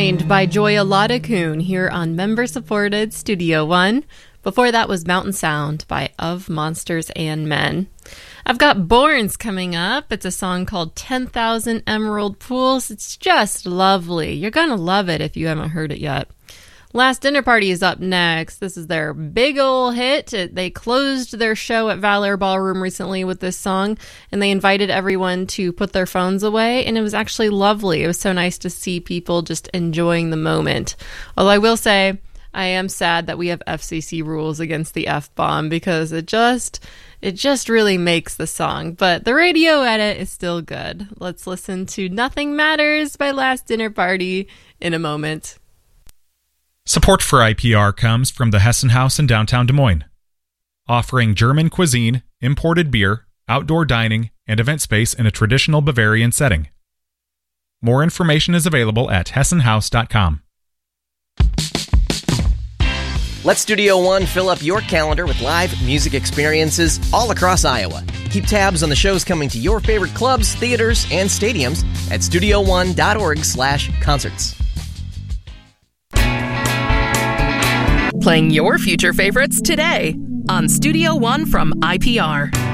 Joined by Joya Lada-Kun here on member-supported Studio One. Before that was Mountain Sound by Of Monsters and Men. I've got Borns coming up. It's a song called 10,000 Emerald Pools. It's just lovely. You're going to love it if you haven't heard it yet. Last Dinner Party is up next. This is their big ol' hit. They closed their show at Valor Ballroom recently with this song, and they invited everyone to put their phones away, and it was actually lovely. It was so nice to see people just enjoying the moment. Although I will say, I am sad that we have FCC rules against the F-bomb because it just really makes the song. But the radio edit is still good. Let's listen to Nothing Matters by Last Dinner Party in a moment. Support for IPR comes from the Hessen House in downtown Des Moines, offering German cuisine, imported beer, outdoor dining, and event space in a traditional Bavarian setting. More information is available at hessenhaus.com. Let Studio One fill up your calendar with live music experiences all across Iowa. Keep tabs on the shows coming to your favorite clubs, theaters, and stadiums at studioone.org/concerts. Playing your future favorites today on Studio One from IPR.